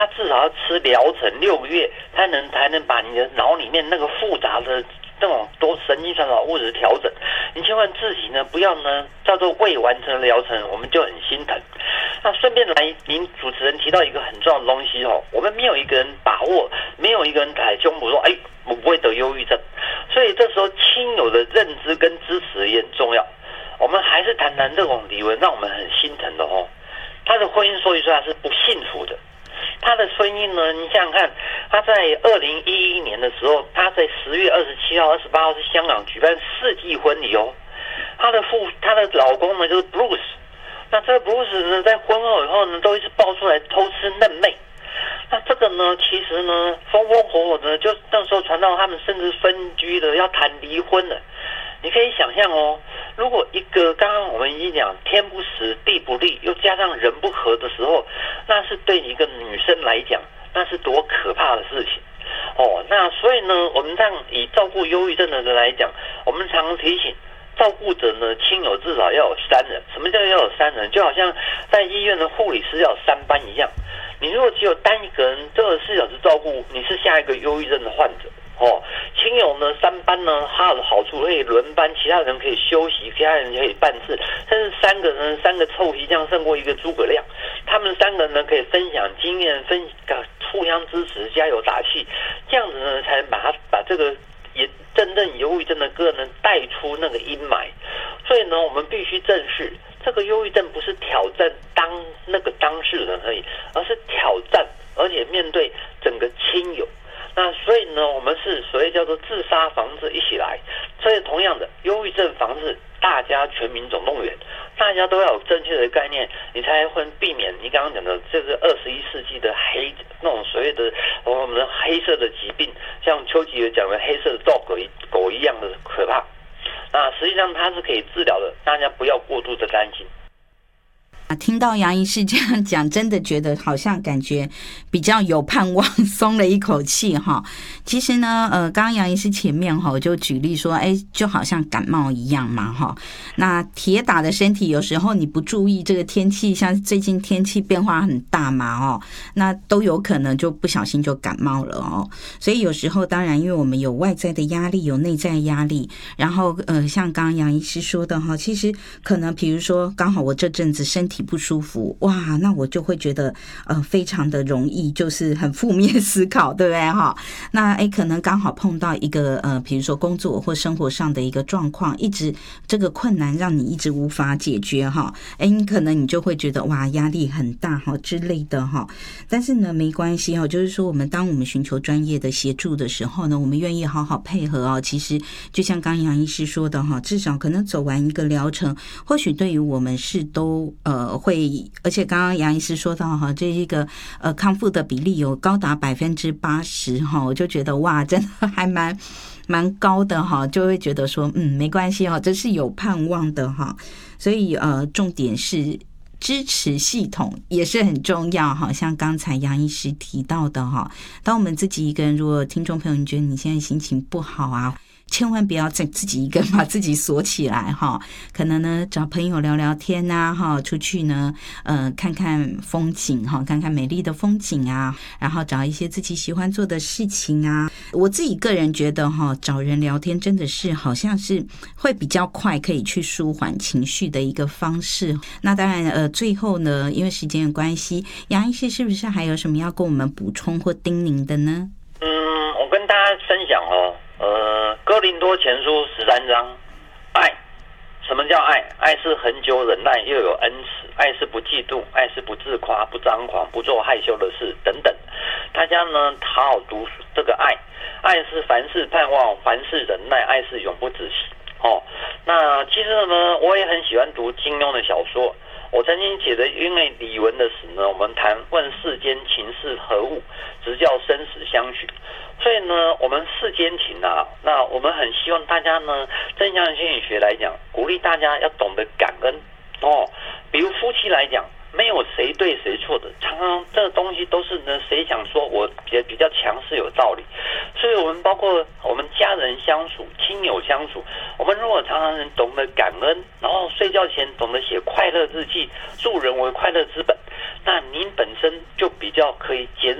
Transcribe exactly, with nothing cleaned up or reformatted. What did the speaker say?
他至少要吃疗程六个月，才能才能把你的脑里面那个复杂的这种多神经传导物质调整。你千万自己呢不要呢叫做未完成的疗程，我们就很心疼。那顺便来，您主持人提到一个很重要的东西哦，我们没有一个人把握，没有一个人踩胸脯说，哎，我不会得忧郁症。所以这时候亲友的认知跟支持也很重要。我们还是谈谈这种李玟让我们很心疼的哦，他的婚姻说一说他是不幸福的。他的婚姻呢，你想想看，他在二零一一年的时候，他在十月二十七号、二十八号是香港举办世纪婚礼哦。他的父，他的老公呢就是 Bruce， 那这个 Bruce 呢，在婚后以后呢，都一直爆出来偷吃嫩妹。那这个呢，其实呢，风风火火呢，就那时候传到他们甚至分居了，要谈离婚了。你可以想象哦，如果一个刚刚我们已经讲天不时地不利，又加上人不和的时候，那是对一个女生来讲，那是多可怕的事情哦。那所以呢，我们这样以照顾忧郁症的人来讲，我们常提醒照顾者呢，亲友至少要有三人。什么叫要有三人？就好像在医院的护理师要有三班一样。你如果只有单一个人二十四小时照顾，你是下一个忧郁症的患者。哦，亲友呢三班呢，它的好处可以轮班，其他人可以休息，其他人可以办事，甚至三个人三个臭皮匠胜过一个诸葛亮。他们三个人呢可以分享经验，分互相支持，加油打气，这样子呢才能把他把这个也真正忧郁症的个人带出那个阴霾。所以呢，我们必须正视这个忧郁症不是挑战当那个当事人而已，而是挑战，而且面对整个亲友。那所以呢，我们是所谓叫做自杀防治一起来。所以同样的，忧郁症防治，大家全民总动员，大家都要有正确的概念，你才会避免你刚刚讲的这个二十一世纪的黑那种所谓的我们的黑色的疾病，像丘吉尔讲的黑色的 dog 狗一样的可怕。那实际上它是可以治疗的，大家不要过度的担心。 听到杨医师这样讲，真的觉得好像感觉比较有盼望，松了一口气哈。其实呢，呃，刚刚杨医师前面哈就举例说，哎，就好像感冒一样嘛哈。那铁打的身体，有时候你不注意这个天气，像最近天气变化很大嘛哦，那都有可能就不小心就感冒了哦。所以有时候当然，因为我们有外在的压力，有内在压力，然后呃，像刚刚杨医师说的哈，其实可能比如说刚好我这阵子身体不舒服，哇，那我就会觉得呃非常的容易就是很负面思考，对不对哈？那哎可能刚好碰到一个呃比如说工作或生活上的一个状况，一直这个困难让你一直无法解决哈，哎你可能你就会觉得哇压力很大哈之类的哈。但是呢没关系哈，就是说我们当我们寻求专业的协助的时候呢，我们愿意好好配合哦。其实就像刚刚杨医师说的哈，至少可能走完一个疗程，或许对于我们是都呃会。而且刚刚杨医师说到哈，这一个呃康复的比例有高达百分之八十哈，我就觉得哇，真的还蛮蛮高的哈，就会觉得说嗯没关系哈，这是有盼望的哈。所以呃重点是支持系统也是很重要哈，像刚才杨医师提到的哈，当我们自己一个人，如果听众朋友你觉得你现在心情不好啊，千万不要再自己一个人把自己锁起来哈，可能呢找朋友聊聊天啊哈，出去呢呃看看风景哈，看看美丽的风景啊，然后找一些自己喜欢做的事情啊。我自己个人觉得哈，找人聊天真的是好像是会比较快可以去舒缓情绪的一个方式。那当然呃最后呢，因为时间的关系，杨医师是不是还有什么要跟我们补充或叮咛的呢？ 嗯，我跟大家分享哦。呃，哥林多前书十三章，爱，什么叫爱？爱是恒久忍耐，又有恩慈；爱是不嫉妒，爱是不自夸，不张狂，不做害羞的事，等等。大家呢，好好读这个爱。爱是凡事盼望，凡事忍耐，爱是永不止息。哦，那其实呢，我也很喜欢读金庸的小说。我曾经写的，因为李玟的死呢，我们谈问世间情是何物，直教生死相许。所以呢，我们世间情啊，那我们很希望大家呢，正向心理学来讲，鼓励大家要懂得感恩哦。比如夫妻来讲，没有谁对谁错的，常常这个东西都是呢，谁想说我比比较强势有道理。所以我们包括我们家人相处、亲友相处，我们如果常常懂得感恩，然后睡觉前懂得写快乐日记，助人为快乐之本，那您本身就比比较可以减